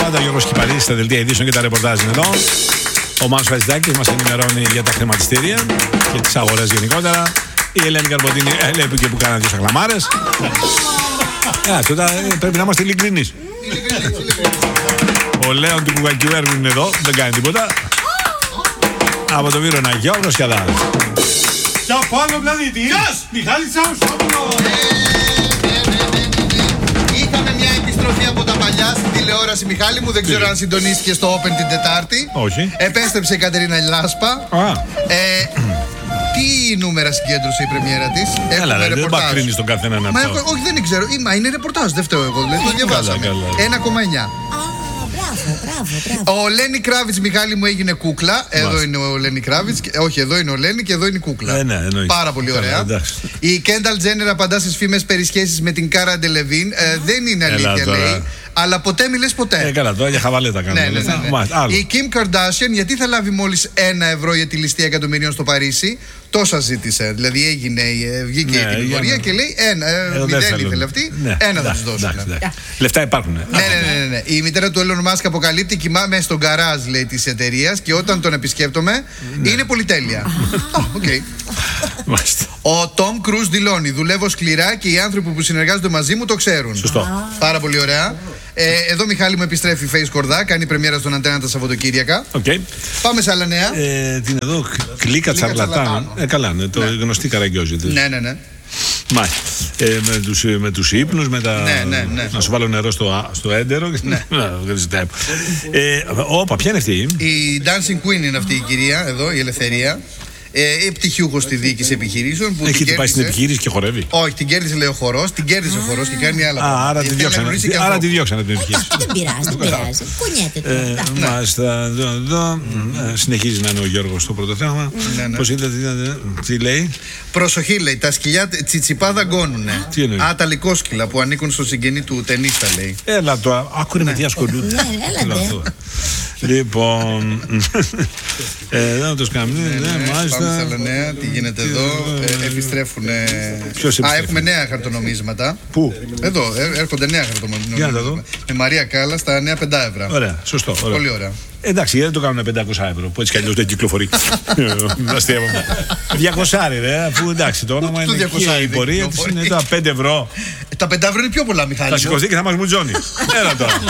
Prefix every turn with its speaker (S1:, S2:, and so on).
S1: πάντα ο Γιώργος Κυπαρίδης στα δελτία ειδήσεων και τα ρεπορτάζ είναι εδώ. Ο Μάνος Φασιδάκης μας ενημερώνει για τα χρηματιστήρια και τις αγορές γενικότερα. Η Ελένη Καρποντίνη έλεπε και που κάνανε δύο σακλαμάρες. Πρέπει να είμαστε ειλικρινείς. Ο Λέων του Κουκακιού έργου είναι εδώ, δεν κάνει τίποτα. Από το Βύρωνα Γιώργος Κιαδάρας.
S2: Και από άλλο πλανήτη, Μιχάλης Σαουσόπουλος.
S3: Είχαμε μια επιστροφή από τα παλιά στην τηλεόραση, Μιχάλη μου. Δεν ξέρω αν συντονίστηκε στο Open την Τετάρτη.
S1: Όχι.
S3: Επέστρεψε η Κατερίνα Λάσπα. Τι νούμερα συγκέντρωσε η πρεμιέρα της?
S1: Έλα, δεν θα κρίνεις τον καθέναν αυτό.
S3: Όχι, δεν ξέρω. Είναι ρεπορτάζ, δεν φταίω εγώ. Το διαβάσαμε. 1,9.
S4: Μπράβο.
S3: Ο Λένι Κράβιτς, Μιχάλη μου, έγινε κούκλα. Εδώ είναι ο Λένι Κράβιτς. Όχι, εδώ είναι ο Λένι και εδώ είναι η κούκλα. Πάρα πολύ ωραία. Η Κένταλ Τζένερ απαντά στις φήμες περί σχέσης με την Κάρα Ντελεβίν. Δεν είναι αλήθεια, λέει. Αλλά ποτέ μη λες ποτέ.
S1: Καλά, τώρα για χαβαλέτα κάνουμε.
S3: Η Kim Kardashian, γιατί θα λάβει μόλις 1 ευρώ για τη ληστεία εκατομμυρίων στο Παρίσι? Τόσα ζήτησε. Δηλαδή βγήκε η τιμωρία και λέει 0 ήθελε αυτή, 1 θα της δώσουν.
S1: Λεφτά υπάρχουν.
S3: Ναι. Η μητέρα του Elon Musk αποκαλύπτει: κοιμάμαι στον γκαράζ, λέει, της εταιρείας και όταν τον επισκέπτομαι είναι πολυτέλεια. Ο Τόμ Κρούζ δηλώνει: δουλεύω σκληρά και οι άνθρωποι που συνεργάζονται μαζί μου το ξέρουν.
S1: Σωστό.
S3: Πάρα πολύ ωραία. Εδώ, Μιχάλη μου, επιστρέφει η Face Κορδά, κάνει πρεμιέρα στον Αντένα τα Σαββατοκύριακα. Πάμε σε άλλα νέα.
S1: Την εδώ κλίκα Τσαρλατάνων. Καλά, είναι το γνωστή Καραγκιόζη.
S3: Ναι.
S1: Με τους ύπνους, να σου βάλω νερό στο έντερο. Όπα, ποια είναι αυτή?
S3: Η Dancing Queen είναι αυτή η κυρία εδώ, η Ελευθερία. Πτυχιούχος στη διοίκηση επιχειρήσεων.
S1: Έχει πάει στην επιχείρηση και χορεύει?
S3: Όχι, την κέρδισε, λέει, ο χορός. Την κέρδισε ο χορός και κάνει άλλα πράγματα.
S1: Άρα τη διώξανε την επιχείρηση.
S4: Δεν πειράζει. Κουνιέται.
S1: Μάλιστα. Συνεχίζει να είναι ο Γιώργος στο πρώτο θέμα. Πώς είδατε, τι λέει?
S3: Προσοχή, λέει, τα σκυλιά τσιτσιπά δαγκώνουνε. Τα λικόσκυλα που ανήκουν στο συγγενή του ταινίστα, λέει.
S1: Έλα τώρα, άκουρε με τι ασχολούνται. Λοιπόν, δεν το σκάμε.
S3: Πάμε σε άλλα νέα. Τι γίνεται εδώ? Επιστρέφουν. Έχουμε νέα χαρτονομίσματα.
S1: Πού?
S3: Εδώ έρχονται νέα χαρτονομίσματα. Με Μαρία Κάλλα στα νέα 5 ευρώ.
S1: Ωραία, σωστό.
S3: Πολύ ωραία.
S1: Εντάξει, γιατί δεν το κάνουν 500 ευρώ που έτσι κι αλλιώς δεν κυκλοφορεί. Αστείευομαι. 200 ρε, αφού εντάξει, το όνομα είναι και η πορεία της είναι τα 5 ευρώ.
S3: Τα 5 ευρώ είναι πιο πολλά, Μιχάλη.
S1: Θα σηκωθεί και θα μας μουτζώνει. Έλα τώρα.